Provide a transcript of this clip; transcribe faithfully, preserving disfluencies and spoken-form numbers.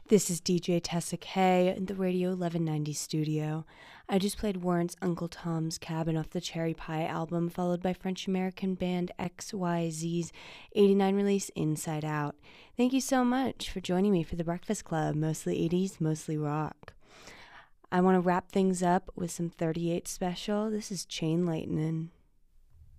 This is D J Tessa K in the Radio eleven ninety studio. I just played Warrant's Uncle Tom's Cabin off the Cherry Pie album, followed by French-American band X Y Z's eighty-nine release Inside Out. Thank you so much for joining me for The Breakfast Club, mostly eighties, mostly rock. I want to wrap things up with some thirty-eight special. This is Chain Lightning.